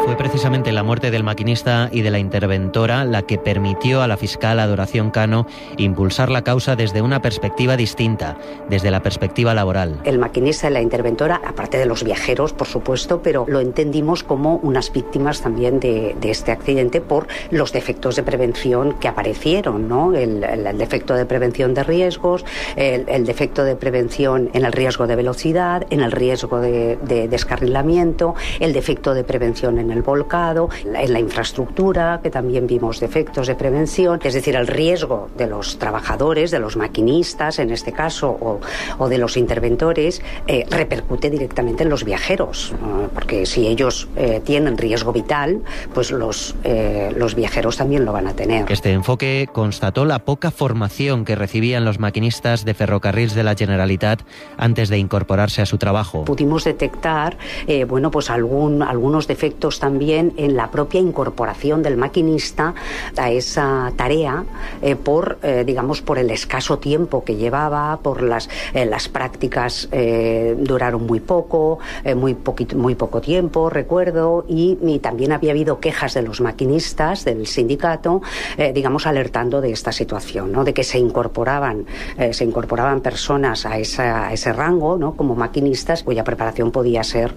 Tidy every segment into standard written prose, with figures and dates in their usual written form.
Fue precisamente la muerte del maquinista y de la interventora la que permitió a la fiscal Adoración Cano impulsar la causa desde una perspectiva distinta, desde la perspectiva laboral. El maquinista y la interventora, aparte de los viajeros, por supuesto, pero lo entendimos como unas víctimas también de este accidente por los defectos de prevención que aparecieron, ¿no? El defecto de prevención de riesgos, el defecto de prevención en el riesgo de velocidad, en el riesgo de descarrilamiento, el defecto de prevención en el volcado, en la infraestructura, que también vimos defectos de prevención, es decir, el riesgo de los trabajadores, de los maquinistas en este caso, o de los interventores, repercute directamente en los viajeros, porque si ellos tienen riesgo vital, pues los viajeros también lo van a tener. Este enfoque constató la poca formación que recibían los maquinistas de Ferrocarrils de la Generalitat antes de incorporarse a su trabajo. Pudimos detectar pues algunos defectos también en la propia incorporación del maquinista a esa tarea por el escaso tiempo que llevaba, por las prácticas duraron muy poco, muy poco tiempo, recuerdo, y también había habido quejas de los maquinistas del sindicato, alertando de esta situación, ¿no? De que se incorporaban personas a ese rango, ¿no? Como maquinistas, cuya preparación podía ser,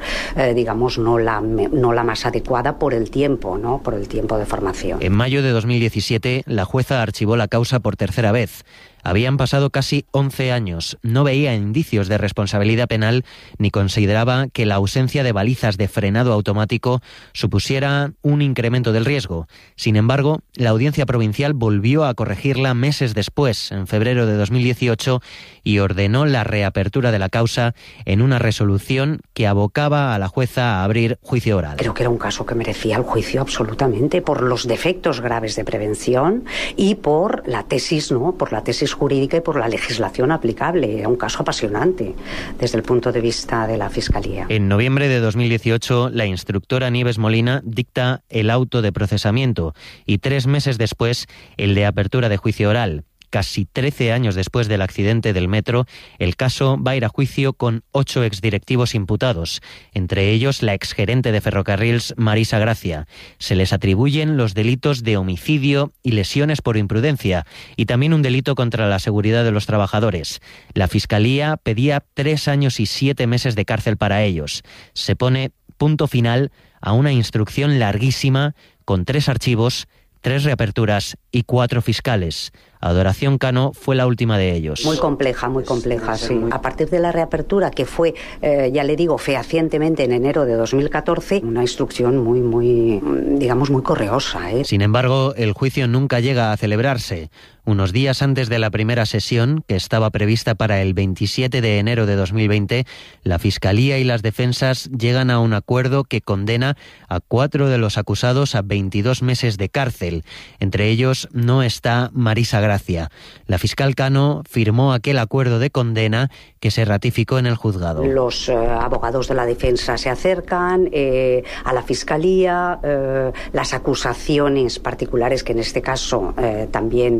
no la más adecuada por el tiempo, ¿no? Por el tiempo de formación. En mayo de 2017, la jueza archivó la causa por tercera vez. Habían pasado casi 11 años, no veía indicios de responsabilidad penal ni consideraba que la ausencia de balizas de frenado automático supusiera un incremento del riesgo. Sin embargo, la Audiencia Provincial volvió a corregirla meses después, en febrero de 2018, y ordenó la reapertura de la causa en una resolución que abocaba a la jueza a abrir juicio oral. Creo que era un caso que merecía el juicio absolutamente por los defectos graves de prevención y por la tesis, ¿no? Por la tesis jurídica y por la legislación aplicable. Era un caso apasionante desde el punto de vista de la Fiscalía. En noviembre de 2018, la instructora Nieves Molina dicta el auto de procesamiento y 3 meses después el de apertura de juicio oral. Casi 13 años después del accidente del metro, el caso va a ir a juicio con 8 exdirectivos imputados, entre ellos la exgerente de Ferrocarrils, Marisa Gracia. Se les atribuyen los delitos de homicidio y lesiones por imprudencia, y también un delito contra la seguridad de los trabajadores. La Fiscalía pedía 3 años y 7 meses de cárcel para ellos. Se pone punto final a una instrucción larguísima con 3 archivos, 3 reaperturas y 4 fiscales. Adoración Cano fue la última de ellos. Muy compleja, sí. A partir de la reapertura, que fue, fehacientemente en enero de 2014, una instrucción muy correosa. Sin embargo, el juicio nunca llega a celebrarse. Unos días antes de la primera sesión, que estaba prevista para el 27 de enero de 2020, la Fiscalía y las defensas llegan a un acuerdo que condena a 4 de los acusados a 22 meses de cárcel. Entre ellos no está Marisa Gracia. La fiscal Cano firmó aquel acuerdo de condena que se ratificó en el juzgado. Los abogados de la defensa se acercan a la Fiscalía, las acusaciones particulares, que en este caso también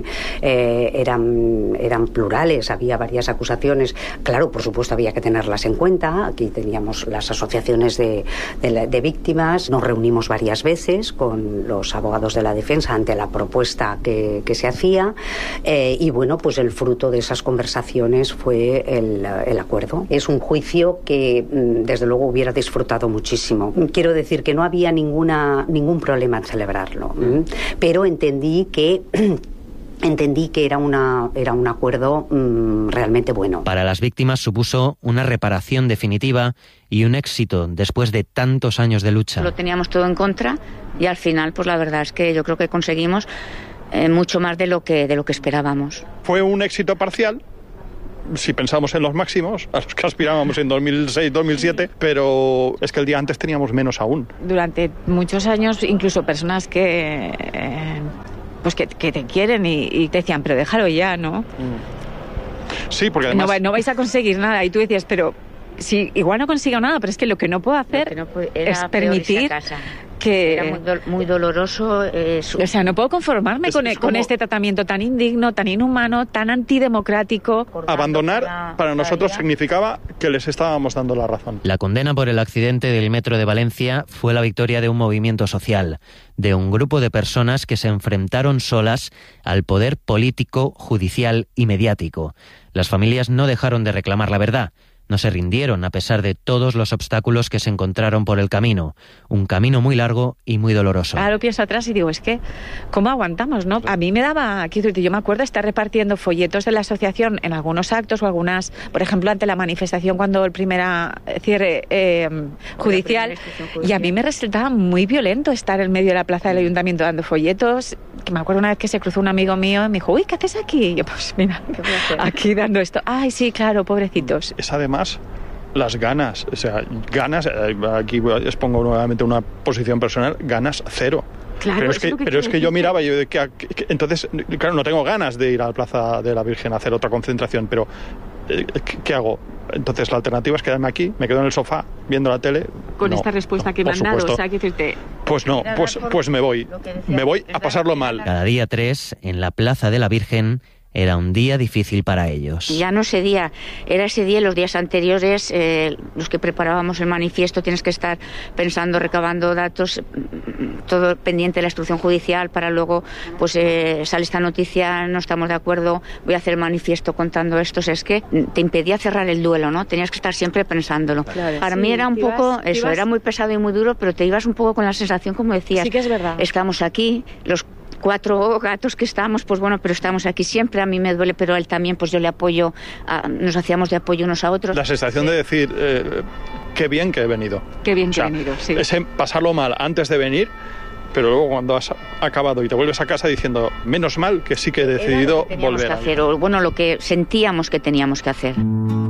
eran plurales, había varias acusaciones. Claro, por supuesto, había que tenerlas en cuenta. Aquí teníamos las asociaciones de víctimas. Nos reunimos varias veces con los abogados de la defensa ante la propuesta que se hacía. Pues el fruto de esas conversaciones fue el acuerdo. Es un juicio que desde luego hubiera disfrutado muchísimo. Quiero decir que no había ningún problema en celebrarlo, pero entendí que era un acuerdo realmente bueno. Para las víctimas supuso una reparación definitiva y un éxito después de tantos años de lucha. Lo teníamos todo en contra y al final, pues la verdad es que yo creo que conseguimos mucho más de lo que esperábamos. Fue un éxito parcial, si pensamos en los máximos, a los que aspirábamos en 2006-2007, pero es que el día antes teníamos menos aún. Durante muchos años, incluso personas que te quieren y te decían, pero déjalo ya, ¿no? Sí, porque además... No vais a conseguir nada, y tú decías, pero sí, igual no consigo nada, pero es que lo que no puedo hacer es permitir que... Era muy doloroso. O sea, no puedo conformarme con este tratamiento tan indigno, tan inhumano, tan antidemocrático. Abandonar para nosotros significaba que les estábamos dando la razón. La condena por el accidente del metro de Valencia fue la victoria de un movimiento social, de un grupo de personas que se enfrentaron solas al poder político, judicial y mediático. Las familias no dejaron de reclamar la verdad. No se rindieron a pesar de todos los obstáculos que se encontraron por el camino. Un camino muy largo y muy doloroso. Ahora lo pienso atrás y digo, es que, ¿cómo aguantamos, no? A mí me daba, yo me acuerdo estar repartiendo folletos de la asociación en algunos actos o algunas, por ejemplo, ante la manifestación cuando el primer cierre judicial, y a mí me resultaba muy violento estar en medio de la plaza del ayuntamiento dando folletos, que me acuerdo una vez que se cruzó un amigo mío y me dijo, uy, ¿qué haces aquí? Y yo, pues mira, aquí dando esto. Ay, sí, claro, pobrecitos. Es además las ganas, o sea, ganas, aquí expongo nuevamente una posición personal, ganas cero. Claro, pero es que yo miraba y yo entonces, claro, no tengo ganas de ir a la Plaza de la Virgen a hacer otra concentración, pero ¿qué hago? Entonces la alternativa es quedarme aquí, me quedo en el sofá viendo la tele. Con esta respuesta que me han dado, o sea, que decirte... Pues no, pues me voy a pasarlo mal. Cada día 3, en la Plaza de la Virgen, era un día difícil para ellos. Ya no ese día, era ese día y los días anteriores, los que preparábamos el manifiesto, tienes que estar pensando, recabando datos, todo pendiente de la instrucción judicial para luego, pues sale esta noticia, no estamos de acuerdo, voy a hacer el manifiesto contando esto. O sea, es que te impedía cerrar el duelo, ¿no? Tenías que estar siempre pensándolo. Claro, para mí era un poco eso, era muy pesado y muy duro, pero te ibas un poco con la sensación, como decías, sí que es verdad. Estamos aquí, los 4 gatos que estamos, pues bueno, pero estamos aquí siempre, a mí me duele, pero a él también, pues yo le apoyo, nos hacíamos de apoyo unos a otros. La sensación de decir, qué bien que he venido. Qué bien que he venido, sí. Es pasarlo mal antes de venir, pero luego cuando has acabado y te vuelves a casa diciendo, menos mal que sí que he decidido volver. Hacer, o bueno, lo que sentíamos que teníamos que hacer.